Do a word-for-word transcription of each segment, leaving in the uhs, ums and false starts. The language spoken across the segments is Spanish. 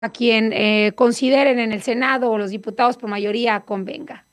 a quien eh, consideren en el Senado o los diputados por mayoría convenga.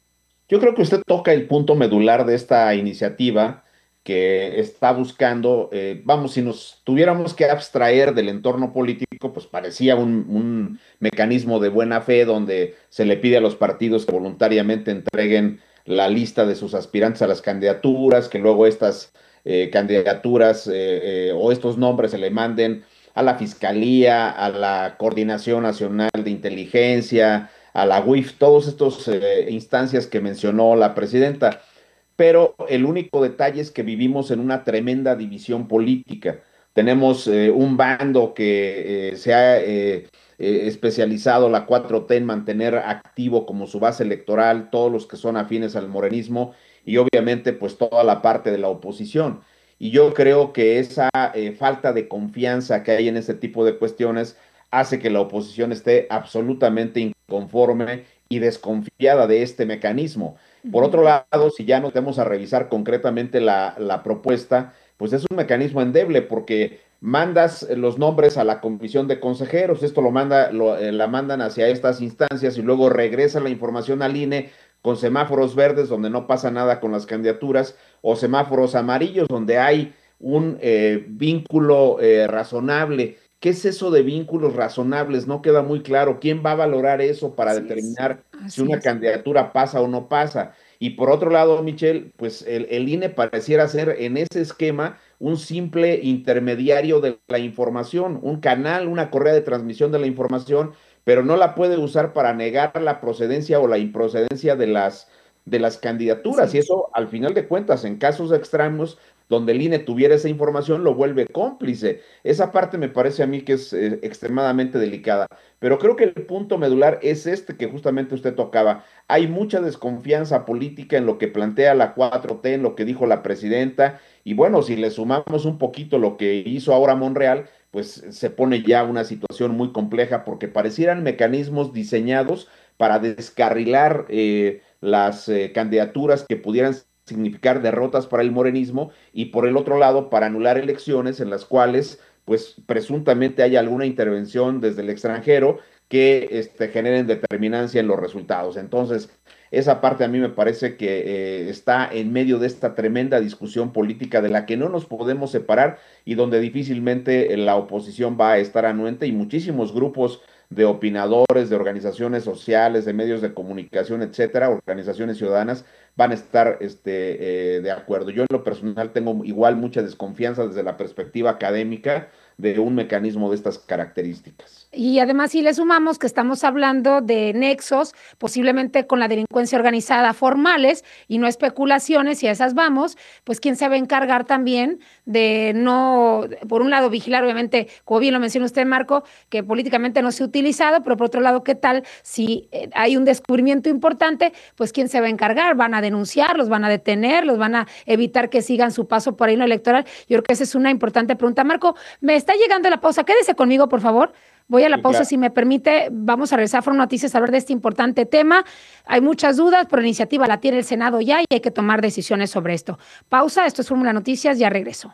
Yo creo que usted toca el punto medular de esta iniciativa que está buscando, eh, vamos, si nos tuviéramos que abstraer del entorno político, pues parecía un, un mecanismo de buena fe donde se le pide a los partidos que voluntariamente entreguen la lista de sus aspirantes a las candidaturas, que luego estas eh, candidaturas eh, eh, o estos nombres se le manden a la Fiscalía, a la Coordinación Nacional de Inteligencia, a la U I F, todas estas eh, instancias que mencionó la presidenta. Pero el único detalle es que vivimos en una tremenda división política. Tenemos eh, un bando que eh, se ha eh, eh, especializado, la cuatro T, en mantener activo como su base electoral todos los que son afines al morenismo y obviamente pues toda la parte de la oposición. Y yo creo que esa eh, falta de confianza que hay en este tipo de cuestiones hace que la oposición esté absolutamente inconforme y desconfiada de este mecanismo. Por otro lado, si ya nos vamos a revisar concretamente la, la propuesta, pues es un mecanismo endeble porque mandas los nombres a la comisión de consejeros, esto lo manda, lo, eh, la mandan hacia estas instancias y luego regresa la información al I N E con semáforos verdes donde no pasa nada con las candidaturas o semáforos amarillos donde hay un eh, vínculo eh, razonable. ¿Qué es eso de vínculos razonables? No queda muy claro. ¿Quién va a valorar eso para Así es, determinar si así una es. candidatura pasa o no pasa? Y por otro lado, Michelle, pues el, el I N E pareciera ser en ese esquema un simple intermediario de la información, un canal, una correa de transmisión de la información, pero no la puede usar para negar la procedencia o la improcedencia de las, de las Así candidaturas. Y es. eso, al final de cuentas, en casos extremos, donde el I N E tuviera esa información, lo vuelve cómplice. Esa parte me parece a mí que es eh, extremadamente delicada. Pero creo que el punto medular es este que justamente usted tocaba. Hay mucha desconfianza política en lo que plantea la cuatro T, en lo que dijo la presidenta, y bueno, si le sumamos un poquito lo que hizo ahora Monreal, pues se pone ya una situación muy compleja porque parecieran mecanismos diseñados para descarrilar eh, las eh, candidaturas que pudieran significar derrotas para el morenismo y por el otro lado para anular elecciones en las cuales pues presuntamente hay alguna intervención desde el extranjero que este, generen determinancia en los resultados. Entonces, esa parte a mí me parece que eh, está en medio de esta tremenda discusión política de la que no nos podemos separar y donde difícilmente la oposición va a estar anuente y muchísimos grupos de opinadores, de organizaciones sociales, de medios de comunicación, etcétera, organizaciones ciudadanas, van a estar este, eh, de acuerdo. Yo en lo personal tengo igual mucha desconfianza desde la perspectiva académica de un mecanismo de estas características. Y además, si le sumamos que estamos hablando de nexos, posiblemente con la delincuencia organizada formales y no especulaciones, y a esas vamos, pues quién se va a encargar también de no, por un lado, vigilar, obviamente, como bien lo menciona usted, Marco, que políticamente no se ha utilizado, pero por otro lado, ¿qué tal si eh, hay un descubrimiento importante? Pues quién se va a encargar, van a denunciar, los van a detener, los van a evitar que sigan su paso por ahí en lo electoral. Yo creo que esa es una importante pregunta. Marco, me está llegando la pausa, quédese conmigo, por favor. Voy a la Sí, pausa, claro. si me permite. Vamos a regresar a Forum Noticias a hablar de este importante tema. Hay muchas dudas, pero la iniciativa la tiene el Senado ya y hay que tomar decisiones sobre esto. Pausa, esto es Fórmula Noticias, ya regreso.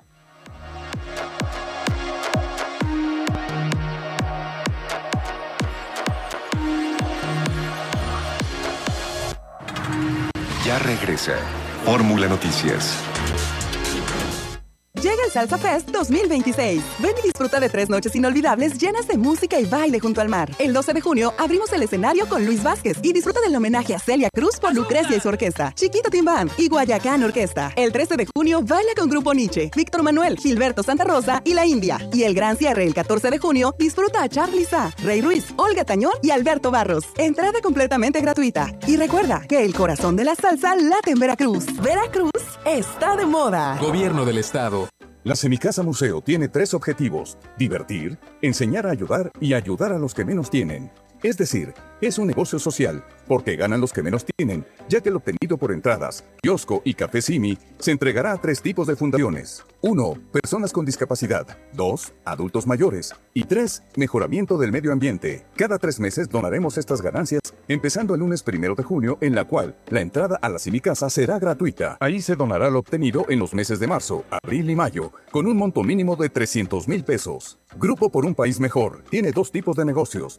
Ya regresa Fórmula Noticias. Llega el Salsa Fest dos mil veintiséis. Ven y disfruta de tres noches inolvidables llenas de música y baile junto al mar. El doce de junio abrimos el escenario con Luis Vázquez y disfruta del homenaje a Celia Cruz por Lucrecia y su orquesta, Chiquito Timbán y Guayacán Orquesta. El trece de junio baila con Grupo Nietzsche, Víctor Manuel, Gilberto Santa Rosa y La India. Y el gran cierre el catorce de junio disfruta a Charly Sa, Rey Ruiz, Olga Tañón y Alberto Barros. Entrada completamente gratuita. Y recuerda que el corazón de la salsa late en Veracruz. Veracruz está de moda. Gobierno del Estado. La Semicasa Museo tiene tres objetivos: divertir, enseñar a ayudar y ayudar a los que menos tienen. Es decir, es un negocio social, porque ganan los que menos tienen, ya que el obtenido por entradas, kiosco y café Simi se entregará a tres tipos de fundaciones. uno. Personas con discapacidad. dos. Adultos mayores. Y tres. Mejoramiento del medio ambiente. Cada tres meses donaremos estas ganancias empezando el lunes primero de junio, en la cual la entrada a la Simicasa será gratuita. Ahí se donará lo obtenido en los meses de marzo, abril y mayo, con un monto mínimo de trescientos mil pesos. Grupo por un País Mejor tiene dos tipos de negocios: